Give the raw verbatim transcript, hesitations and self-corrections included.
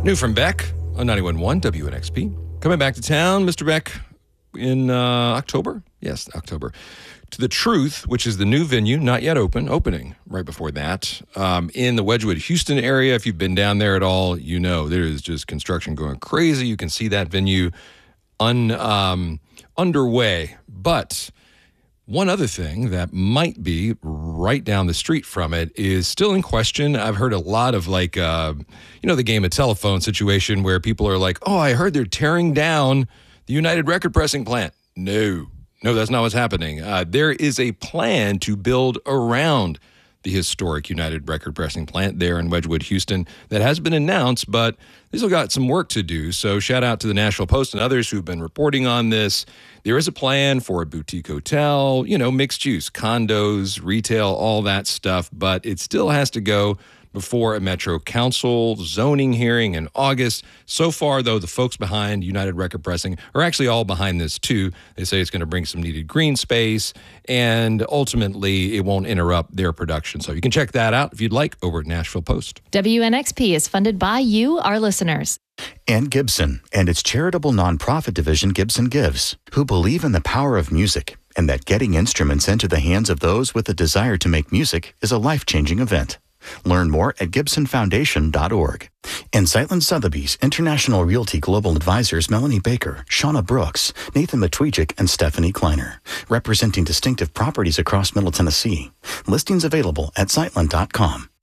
New from Beck on ninety-one point one W N X P. Coming back to town, Mister Beck, in uh, October. Yes, October. To the Truth, which is the new venue, not yet open, opening right before that, um, in the Wedgwood, Houston area. If you've been down there at all, you know there is just construction going crazy. You can see that venue un, um, underway. But one other thing that might be right down the street from it is still in question. I've heard a lot of like, uh, you know, the game of telephone situation where people are like, oh, I heard they're tearing down the United Record Pressing plant. No, no, that's not what's happening. Uh, there is a plan to build around the historic United Record Pressing plant there in Wedgwood, Houston, that has been announced, but they still got some work to do. So shout out to the Nashville Post and others who've been reporting on this. There is a plan for a boutique hotel, you know, mixed use, condos, retail, all that stuff, but it still has to go before a Metro Council zoning hearing in August. So far, though, the folks behind United Record Pressing are actually all behind this, too. They say it's going to bring some needed green space, and ultimately, it won't interrupt their production. So you can check that out if you'd like over at Nashville Post. W N X P is funded by you, our listeners. And Gibson and its charitable nonprofit division, Gibson Gives, who believe in the power of music and that getting instruments into the hands of those with a desire to make music is a life-changing event. Learn more at gibson foundation dot org. And Sightland Sotheby's International Realty Global Advisors Melanie Baker, Shauna Brooks, Nathan Matwijcik, and Stephanie Kleiner, representing distinctive properties across Middle Tennessee. Listings available at sightland dot com.